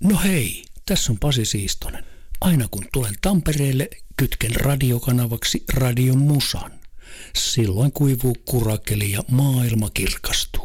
No hei, tässä on Pasi Siistonen. Aina kun tulen Tampereelle, kytken radiokanavaksi Radion Musan. Silloin kuivuu kurakeli ja maailma kirkastuu.